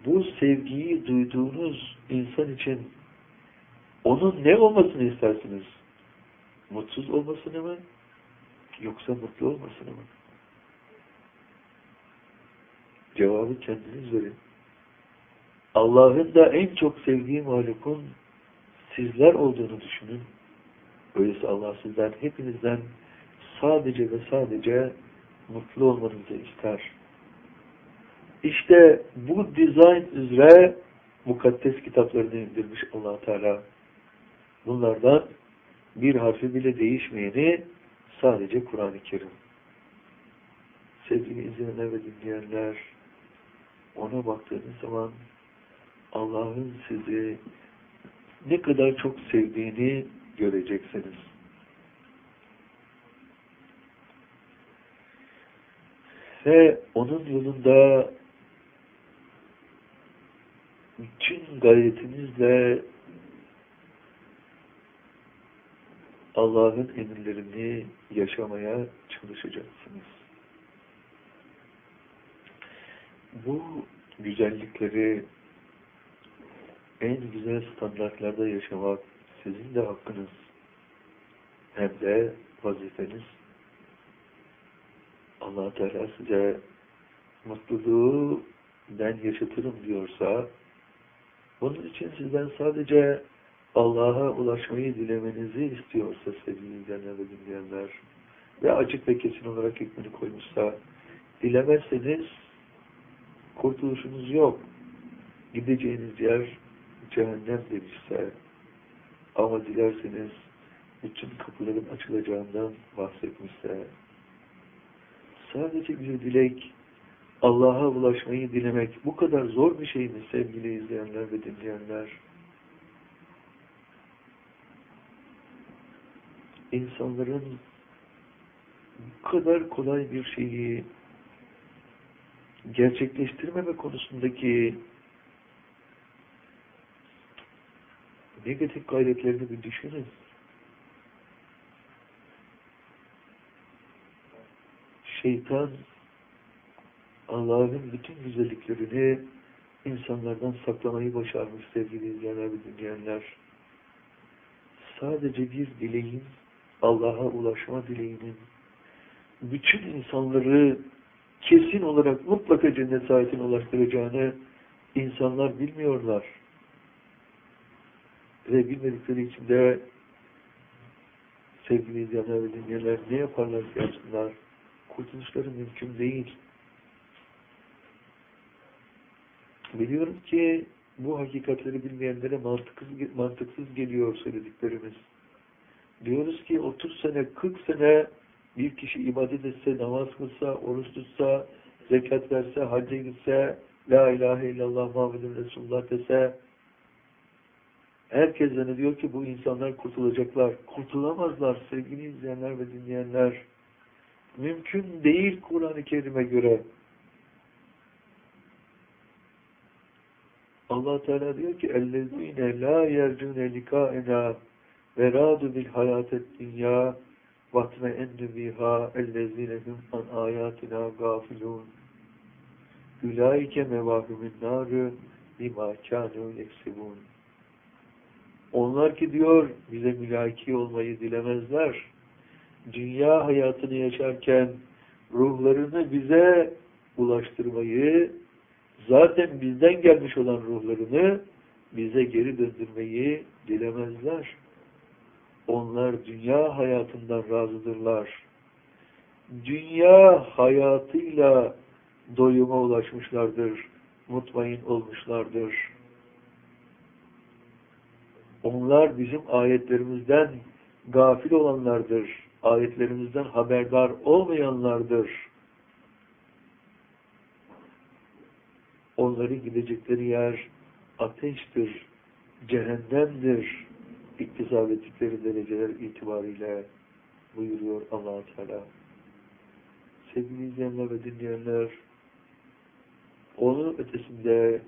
bu sevgiyi duyduğunuz insan için onun ne olmasını istersiniz? Mutsuz olmasını mı? Yoksa mutlu olmasını mı? Cevabı kendiniz verin. Allah'ın da en çok sevdiği mahlukun sizler olduğunu düşünün. Öyleyse Allah sizden, hepinizden sadece ve sadece mutlu olmanızı ister. İşte bu dizayn üzere mukaddes kitaplarını indirmiş Allah Teala. Bunlardan bir harfi bile değişmeyeni sadece Kur'an-ı Kerim. Sevgili izleyenler ve dinleyenler, ona baktığınız zaman Allah'ın sizi ne kadar çok sevdiğini göreceksiniz. Ve onun yolunda bütün gayretinizle Allah'ın emirlerini yaşamaya çalışacaksınız. Bu güzellikleri en güzel standartlarda yaşamak sizin de hakkınız, hem de vazifeniz. Allah Teala size mutluluğu ben yaşatırım diyorsa, bunun için sizden sadece Allah'a ulaşmayı dilemenizi istiyorsa sevgili izleyenler ve dinleyenler, ve açık ve kesin olarak hükmünü koymuşsa, dilemezseniz kurtuluşunuz yok. Gideceğiniz yer cehennem demişse, ama dilerseniz bütün kapıların açılacağından bahsetmişse, sadece bir dilek, Allah'a ulaşmayı dilemek bu kadar zor bir şey mi sevgili izleyenler ve dinleyenler? İnsanların bu kadar kolay bir şeyi gerçekleştirmeme konusundaki negatif gayretlerini bir düşünün. Şeytan Allah'ın bütün güzelliklerini insanlardan saklamayı başarmış sevgili izleyenler ve dinleyenler. Sadece bir dileğin, Allah'a ulaşma dileğinin bütün insanları kesin olarak mutlaka cennet saadetine ulaştıracağını insanlar bilmiyorlar. Ve bilmedikleri için de sevgili izleyenler ve dinleyenler ne yaparlarsa yapsınlar, kurtuluşları mümkün değil. Biliyorum ki bu hakikatleri bilmeyenlere mantıksız geliyor söylediklerimiz. Diyoruz ki 30 sene, 40 sene bir kişi ibadet etse, namaz kılsa, oruç tutsa, zekat verse, hacca gitse, la ilahe illallah Muhammedun Resulullah dese, herkes zannediyor ki bu insanlar kurtulacaklar. Kurtulamazlar sevgili izleyenler ve dinleyenler. Mümkün değil Kur'an-ı Kerim'e göre. Allah Teala diyor ki اَلَّذ۪ينَ لَا يَرْجُونَ لِكَائِنَا وَرَادُ بِالْحَيَاةِ الدُّنْيَا وَاتْمَئَنُّ بِهَا اَلَّذ۪ينَ هُمْ عَنْ آيَاتِنَا غَافِلُونَ اُولَٰئِكَ مَوَاهُمُ النَّارِ بِمَا كَانُوا يَكْسِبُونَ. Onlar ki diyor bize mülaki olmayı dilemezler. Dünya hayatını yaşarken ruhlarını bize ulaştırmayı, zaten bizden gelmiş olan ruhlarını bize geri döndürmeyi dilemezler. Onlar dünya hayatından razıdırlar. Dünya hayatıyla doyuma ulaşmışlardır, mutmain olmuşlardır. Onlar bizim ayetlerimizden gafil olanlardır, ayetlerimizden haberdar olmayanlardır. Onların gidecekleri yer ateştir, cehennemdir. İktisap ettikleri dereceler itibariyle buyuruyor Allah-u Teala. Sevgili izleyenler ve dinleyenler, onun ötesinde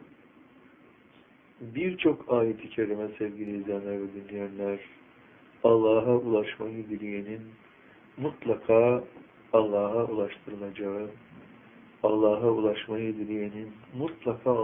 birçok ayet-i kerime sevgili izleyenler ve dinleyenler, Allah'a ulaşmayı dileyenin mutlaka Allah'a ulaştırılacağı, Allah'a ulaşmayı dileyenin mutlaka